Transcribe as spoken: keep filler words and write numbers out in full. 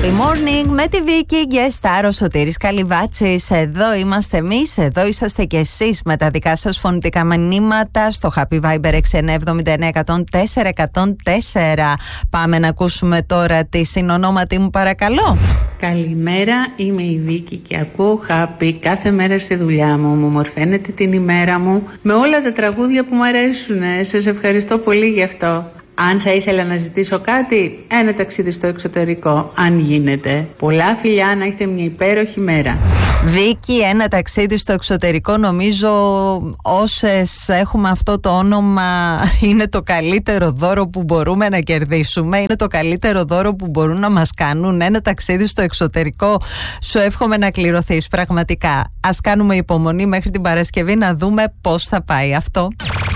Happy morning με τη Βίκη και Στάρο Σωτήρης Καλυβάτσης. Εδώ είμαστε εμείς, εδώ είσαστε κι εσείς με τα δικά σας φωνητικά μηνύματα στο Happy Viber έξι εννιά εβδομήντα εννέα εκατόν τέσσερα εκατόν τέσσερα. Πάμε να ακούσουμε τώρα τη συνονόματη μου, παρακαλώ. Καλημέρα, είμαι η Βίκη και ακούω Happy κάθε μέρα στη δουλειά μου. Μου μορφαίνετε την ημέρα μου με όλα τα τραγούδια που μου αρέσουν. Σας ευχαριστώ πολύ γι' αυτό. Αν θα ήθελα να ζητήσω κάτι, ένα ταξίδι στο εξωτερικό, αν γίνεται. Πολλά φιλιά, να έχετε μια υπέροχη μέρα. Βίκη, ένα ταξίδι στο εξωτερικό, νομίζω όσες έχουμε αυτό το όνομα είναι το καλύτερο δώρο που μπορούμε να κερδίσουμε. Είναι το καλύτερο δώρο που μπορούν να μας κάνουν. Ένα ταξίδι στο εξωτερικό. Σου εύχομαι να κληρωθείς πραγματικά. Ας κάνουμε υπομονή μέχρι την Παρασκευή να δούμε πώς θα πάει αυτό.